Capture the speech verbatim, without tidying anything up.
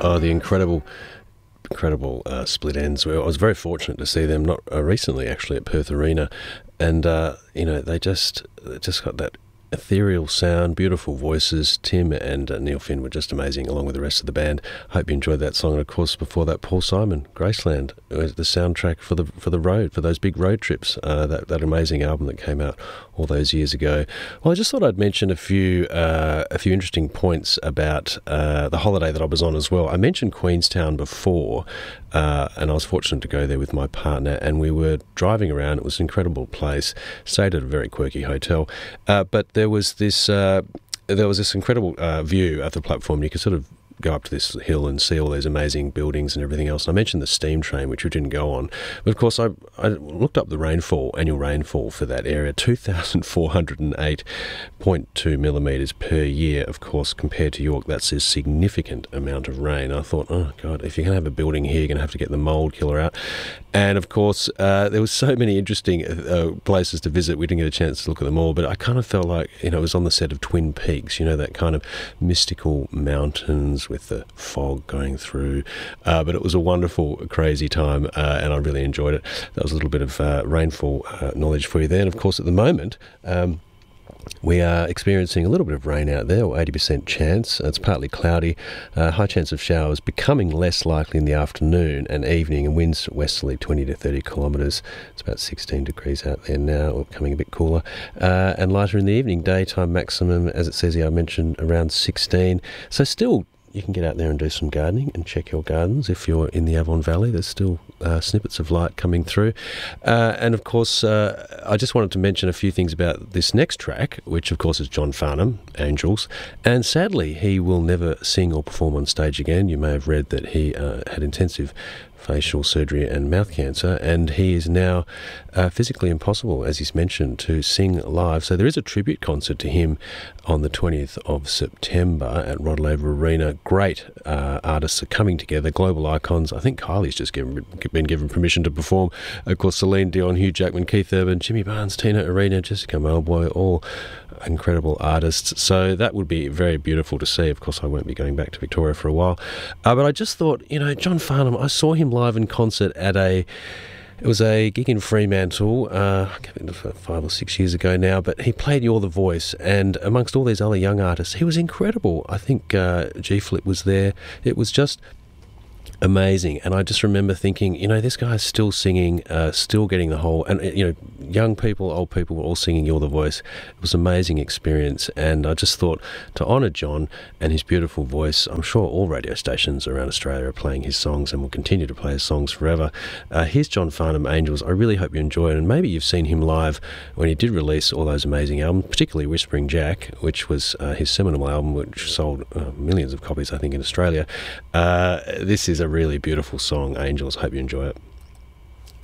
Oh, the incredible, incredible uh, Split Enz. I was very fortunate to see them not uh, recently, actually, at Perth Arena, and uh, you know they just they just got that ethereal sound, beautiful voices. Tim and uh, Neil Finn were just amazing, along with the rest of the band. Hope you enjoyed that song. And of course, before that, Paul Simon, Graceland, was the soundtrack for the for the road, for those big road trips. Uh, that that amazing album that came out all those years ago. Well, I just thought I'd mention a few uh, a few interesting points about uh, the holiday that I was on as well. I mentioned Queenstown before, uh, and I was fortunate to go there with my partner, and we were driving around. It was an incredible place. Stayed at a very quirky hotel, uh, but there was this uh, there was this incredible uh, view of the platform. You could sort of go up to this hill and see all these amazing buildings and everything else. And I mentioned the steam train, which we didn't go on. But of course, I, I looked up the rainfall, annual rainfall for that area, two thousand four hundred eight point two millimetres per year. Of course, compared to York, that's a significant amount of rain. I thought, oh God, if you're going to have a building here, you're going to have to get the mould killer out. And of course, uh, there was so many interesting uh, places to visit. We didn't get a chance to look at them all, but I kind of felt like, you know, it was on the set of Twin Peaks, you know, that kind of mystical mountains with the fog going through. Uh, but it was a wonderful, crazy time, uh, and I really enjoyed it. That was a little bit of uh, rainfall uh, knowledge for you there. And of course, at the moment, um, we are experiencing a little bit of rain out there, or eighty percent chance. It's partly cloudy, uh, high chance of showers, becoming less likely in the afternoon and evening, and winds westerly twenty to thirty kilometres. It's about sixteen degrees out there now, or becoming a bit cooler. Uh, and lighter in the evening, daytime maximum, as it says here, I mentioned, around sixteen. So still, you can get out there and do some gardening and check your gardens if you're in the Avon Valley. There's still uh, snippets of light coming through. Uh, and of course, uh, I just wanted to mention a few things about this next track, which of course is John Farnham, Angels. And sadly, he will never sing or perform on stage again. You may have read that he uh, had intensive facial surgery and mouth cancer, and he is now uh, physically impossible, as he's mentioned, to sing live. So there is a tribute concert to him on the twentieth of September at Rod Laver Arena. Great uh, artists are coming together, global icons. I think Kylie's just given, been given permission to perform. Of course, Celine Dion, Hugh Jackman, Keith Urban, Jimmy Barnes, Tina Arena, Jessica Malboy, all incredible artists. So that would be very beautiful to see. Of course, I won't be going back to Victoria for a while. Uh, but I just thought, you know, John Farnham, I saw him live in concert at a It was a gig in Fremantle, uh, I can't remember, five or six years ago now, but he played You're the Voice, and amongst all these other young artists, he was incredible. I think uh, G-Flip was there. It was just amazing. And I just remember thinking, you know, this guy's still singing, uh, still getting the whole, and you know, young people, old people were all singing You're the Voice. It was an amazing experience, and I just thought, to honour John and his beautiful voice, I'm sure all radio stations around Australia are playing his songs and will continue to play his songs forever. Uh, here's John Farnham, Angels. I really hope you enjoy it, and maybe you've seen him live when he did release all those amazing albums, particularly Whispering Jack, which was uh, his seminal album, which sold uh, millions of copies, I think, in Australia. Uh, this is a really beautiful song, Angels. Hope you enjoy it.